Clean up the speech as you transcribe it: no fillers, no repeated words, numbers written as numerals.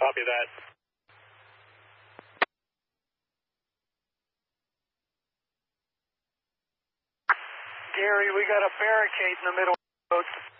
Copy that. Gary, we got a barricade in the middle of the road.